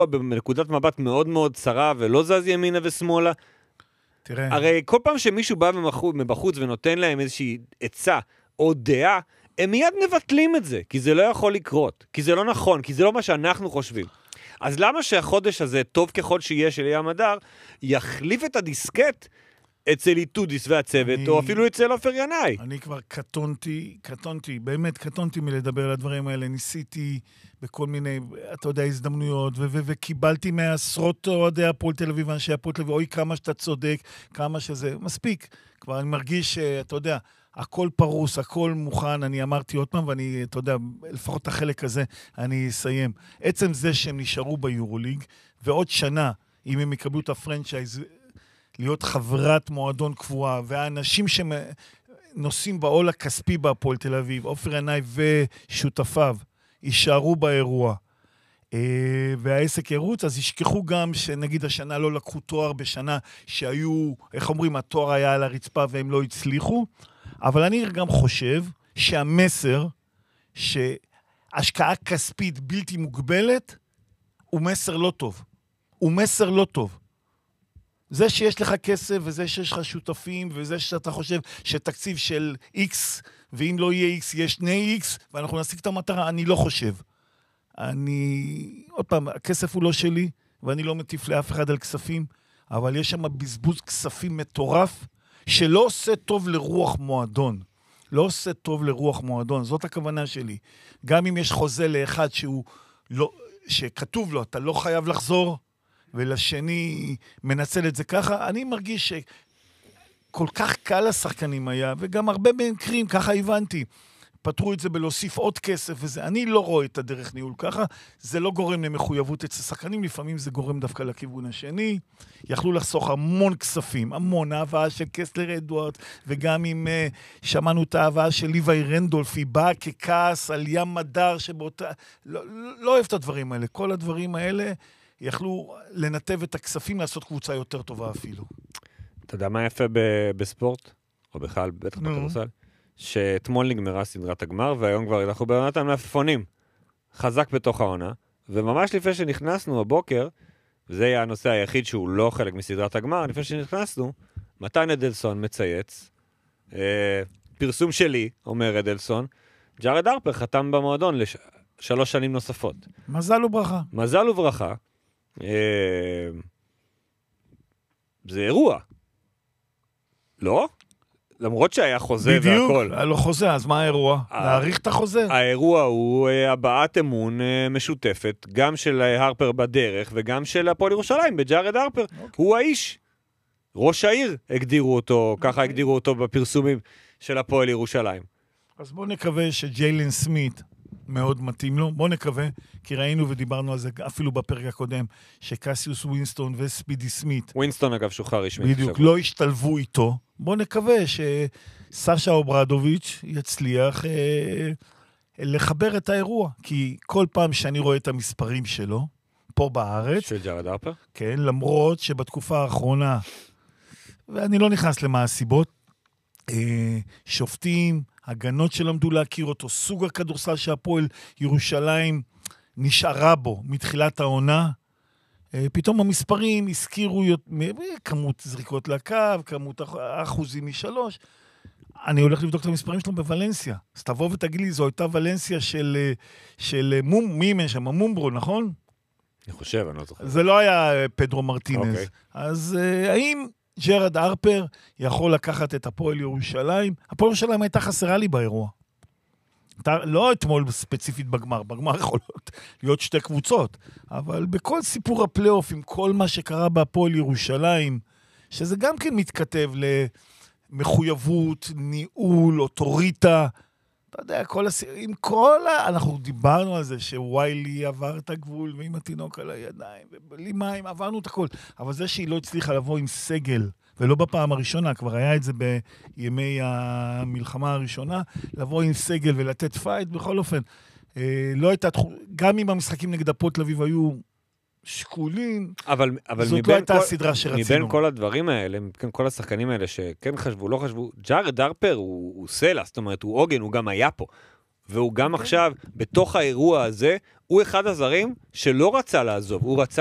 בנקודת מבט מאוד מאוד צרה, ולא זז ימינה ושמאלה. תראה. הרי כל פעם שמישהו בא מבחוץ ונותן להם איזושהי עצה או דעה, הם מיד מבטלים את זה, כי זה לא יכול לקרות, כי זה לא נכון, כי זה לא מה שאנחנו חושבים. אז למה שהחודש הזה, טוב ככל שיהיה של ים הדר, יחליף את הדיסקט אצל איתודיס והצוות, או אפילו אצל אופר ינאי? אני כבר קטונתי, באמת קטונתי מלדבר על הדברים האלה, ניסיתי בכל מיני, אתה יודע, הזדמנויות, וקיבלתי מעשרות אוהדי הפועל תל אביב, ואנשי הפועל תל אביב, אוי כמה שאתה צודק, כמה שזה, מספיק. כבר אני מרגיש, אתה יודע, הכל פרוס, הכל מוכן, אני אמרתי עוד פעם, ואני, אתה יודע, לפחות החלק הזה, אני אסיים. עצם זה שהם נשארו ביורוליג, ועוד שנה, אם הם יקבלו את הפרנצ'ייז, להיות חברת מועדון קבועה, והאנשים שנוסעים בעול הכספי בהפועל תל אביב, אופר ינאי ושותפיו, יישארו באירוע, והעסק ירוץ, אז ישכחו גם שנגיד השנה לא לקחו תואר בשנה שהיו, איך אומרים, התואר היה על הרצפה והם לא הצליחו, אבל אני גם חושב שהמסר שהשקעה כספית בלתי מוגבלת הוא מסר לא טוב. הוא מסר לא טוב. זה שיש לך כסף וזה שיש לך שותפים וזה שאתה חושב שתקציב של X ואם לא יהיה X יש 2X ואנחנו נשיג את המטרה, אני לא חושב. עוד פעם, הכסף הוא לא שלי ואני לא מטיף לאף אחד על כספים, אבל יש שם בזבוז כספים מטורף שלא עושה טוב לרוח מועדון. לא עושה טוב לרוח מועדון, זאת הכוונה שלי. גם אם יש חוזה לאחד שכתוב לו, אתה לא חייב לחזור, ולשני מנצל את זה ככה, אני מרגיש שכל כך קל לשחקנים היה, וגם הרבה מקרים, ככה הבנתי, פתרו את זה בלהוסיף עוד כסף וזה, אני לא רואה את הדרך ניהול ככה, זה לא גורם למחויבות אצל שחקנים, לפעמים זה גורם דווקא לכיוון השני, יכלו לחסוך המון כספים, המון ההבאה של קסלר אדוארד, וגם אם שמענו את ההבאה של ליוואי רנדולף, היא באה ככעס על ים מדר, שבאותה, לא אוהב את הדברים האלה, כל הדברים האלה, יכלו לנתב את הכספים לעשות קבוצה יותר טובה אפילו. אתה יודע מה יפה בספורט? או בכלל, בטח בכדורסל? שאתמול נגמרה סדרת הגמר, והיום כבר אנחנו בעונת המלפפונים. חזק בתוך העונה, וממש לפני שנכנסנו הבוקר, וזה היה הנושא היחיד שהוא לא חלק מסדרת הגמר, לפני שנכנסנו, מתן אדלסון מצייץ, פרסום שלי, אומר אדלסון, ג'ארד הרפר חתם במועדון ל3 שנים נוספות. מזל וברכה. מזל וברכה. זה אירוע. לא? למרות שהיה חוזה והכל. בדיוק, היה לו חוזה, אז מה האירוע? להאריך את החוזה? האירוע הוא הבעת אמון משותפת, גם של הרפר בדרך, וגם של הפועל ירושלים, בג'ארד הרפר. הוא האיש. ראש העיר הגדירו אותו, ככה הגדירו אותו בפרסומים של הפועל ירושלים. אז בואו נקווה שג'יילן סמית מאוד מתאים לו, בואו נקווה, כי ראינו ודיברנו על זה אפילו בפרק הקודם, שקסיוס ווינסטון וספידי סמית, ווינסטון אגב שוחרר רשמית. בדיוק, לא השתלבו איתו, בואו נקווה שסשה אוברדוביץ' יצליח לחבר את האירוע, כי כל פעם שאני רואה את המספרים שלו, פה בארץ, של ג'ארד הרפר? כן, למרות שבתקופה האחרונה, ואני לא נכנס למה הסיבות, שופטים, הגנות שלמדו להכיר אותו, סוג הכדורסל שהפועל ירושלים נשארה בו מתחילת העונה, פתאום המספרים הזכירו כמות זריקות לקו, כמות אחוזים משלוש, אני הולך לבדוק את המספרים שלו בוולנסיה, אז תבוא ותגיד לי, זו הייתה ולנסיה של מי משם, מומברו, נכון? אני חושב, אני לא זוכר. זה לא היה פדרו מרטינז. אז האם ג'ארד הרפר יכול לקחת את הפועל ירושלים? הפועל ירושלים הייתה חסרה לי באירוע. לא אתמול ספציפית בגמר, בגמר יכול להיות 2 קבוצות, אבל בכל סיפור הפלייאוף, עם כל מה שקרה בהפועל ירושלים, שזה גם כן מתכתב למחויבות, ניהול, אוטוריטה, אתה יודע, אנחנו דיברנו על זה שוויילי עבר את הגבול ועם התינוק על הידיים, ובלי מים, עברנו את הכל. אבל זה שהיא לא הצליחה לבוא עם סגל, ולא בפעם הראשונה, כבר היה את זה בימי המלחמה הראשונה, לבוא עם סגל ולתת פייט, בכל אופן. לא הייתה, גם אם המשחקים נגד הפועל תל אביב היו שקולים, אבל זאת לא הייתה הסדרה שרצינו. מבין כל הדברים האלה, מבין כל השחקנים האלה שכן חשבו, לא חשבו, ג'ארד הרפר הוא סלע, זאת אומרת, הוא עוגן, הוא גם היה פה. והוא גם עכשיו, בתוך האירוע הזה, הוא אחד הזרים שלא רצה לעזוב, הוא רצה